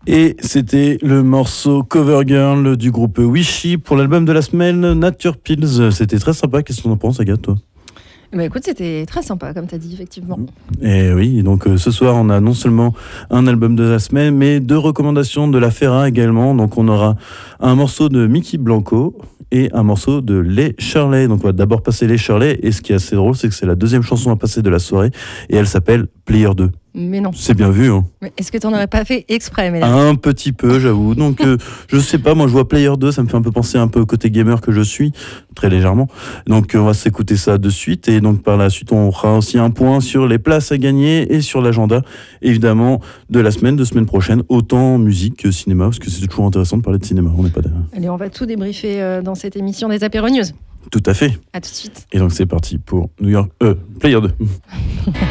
Et c'était le morceau Cover Girl du groupe Wishy pour l'album de la semaine Nature Pills. C'était très sympa. Qu'est-ce que tu en penses, Agathe, toi ? Bah écoute, c'était très sympa, comme tu as dit, effectivement. Et oui, donc ce soir, on a non seulement un album de la semaine, mais 2 recommandations de la Ferra également. Donc on aura un morceau de Mickey Blanco et un morceau de Les Shirley. Donc on va d'abord passer Les Shirley. Et ce qui est assez drôle, c'est que c'est la deuxième chanson à passer de la soirée. Et elle s'appelle Player 2. Mais non. C'est bien vu, hein. Mais est-ce que tu n'en aurais pas fait exprès, mais là... Un petit peu, j'avoue. Donc, je sais pas, moi je vois Player 2, ça me fait un peu penser un peu au côté gamer que je suis, très légèrement. Donc, on va s'écouter ça de suite. Et donc, par la suite, on fera aussi un point sur les places à gagner et sur l'agenda, évidemment, de semaine prochaine, autant musique que cinéma, parce que c'est toujours intéressant de parler de cinéma. On n'est pas d'accord. Allez, on va tout débriefer dans cette émission des Apéro News. Tout à fait. À tout de suite. Et donc, c'est parti pour Player 2.